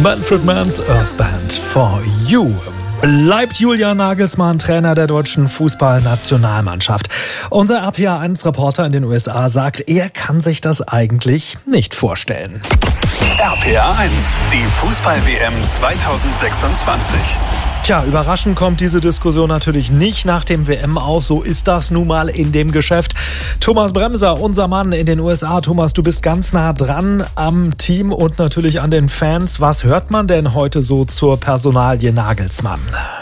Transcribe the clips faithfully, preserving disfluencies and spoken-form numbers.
Manfred Mann's Earth Band for You. Bleibt Julian Nagelsmann Trainer der deutschen Fußballnationalmannschaft? Unser R P A eins Reporter in den U S A sagt, er kann sich das eigentlich nicht vorstellen. R P A eins, die Fußball-W M zweitausendsechsundzwanzig. Tja, überraschend kommt diese Diskussion natürlich nicht nach dem W M aus. So ist das nun mal in dem Geschäft. Thomas Bremser, unser Mann in den U S A. Thomas, du bist ganz nah dran am Team und natürlich an den Fans. Was hört man denn heute so zur Personalie Nagelsmann?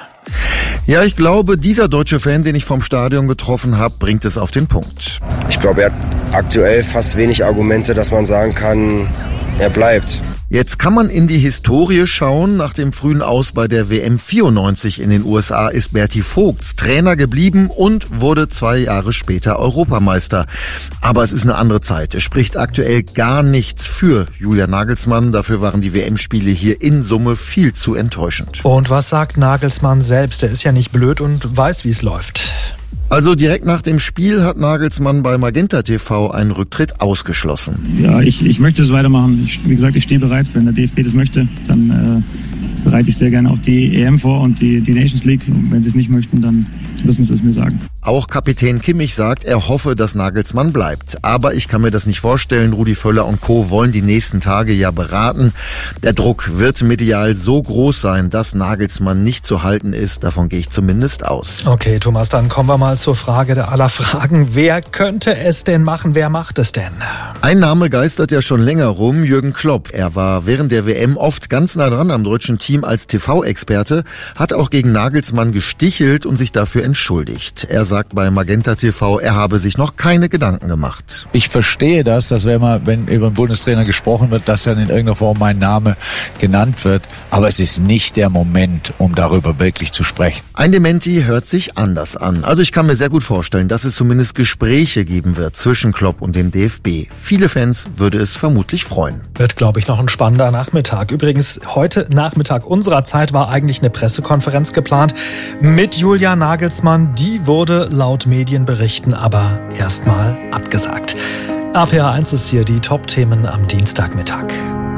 Ja, ich glaube, dieser deutsche Fan, den ich vom Stadion getroffen habe, bringt es auf den Punkt. Ich glaube, er hat aktuell fast wenig Argumente, dass man sagen kann, er bleibt. Jetzt kann man in die Historie schauen. Nach dem frühen Aus bei der W M vierundneunzig in den U S A ist Berti Vogts Trainer geblieben und wurde zwei Jahre später Europameister. Aber es ist eine andere Zeit. Es spricht aktuell gar nichts für Julian Nagelsmann. Dafür waren die W M-Spiele hier in Summe viel zu enttäuschend. Und was sagt Nagelsmann selbst? Er ist ja nicht blöd und weiß, wie es läuft. Also direkt nach dem Spiel hat Nagelsmann bei Magenta T V einen Rücktritt ausgeschlossen. Ja, ich, ich möchte es weitermachen. Ich, wie gesagt, ich stehe bereit. Wenn der D F B das möchte, dann äh, bereite ich sehr gerne auch die E M vor und die, die Nations League. Und wenn sie es nicht möchten, dann müssen sie es mir sagen. Auch Kapitän Kimmich sagt, er hoffe, dass Nagelsmann bleibt. Aber ich kann mir das nicht vorstellen. Rudi Völler und Co. wollen die nächsten Tage ja beraten. Der Druck wird medial so groß sein, dass Nagelsmann nicht zu halten ist. Davon gehe ich zumindest aus. Okay, Thomas, dann kommen wir mal zur Frage der aller Fragen. Wer könnte es denn machen? Wer macht es denn? Ein Name geistert ja schon länger rum, Jürgen Klopp. Er war während der W M oft ganz nah dran am deutschen Team als T V-Experte, hat auch gegen Nagelsmann gestichelt und sich dafür entschuldigt. Er sagt bei Magenta T V, er habe sich noch keine Gedanken gemacht. Ich verstehe das, dass wenn man, wenn über einen Bundestrainer gesprochen wird, dass dann in irgendeiner Form mein Name genannt wird. Aber es ist nicht der Moment, um darüber wirklich zu sprechen. Ein Dementi hört sich anders an. Also ich kann mir sehr gut vorstellen, dass es zumindest Gespräche geben wird zwischen Klopp und dem D F B. Viele Fans würde es vermutlich freuen. Wird, glaube ich, noch ein spannender Nachmittag. Übrigens, heute Nachmittag unserer Zeit war eigentlich eine Pressekonferenz geplant mit Julian Nagelsmann. Die wurde laut Medienberichten aber erstmal abgesagt. R P A eins ist hier die Top-Themen am Dienstagmittag.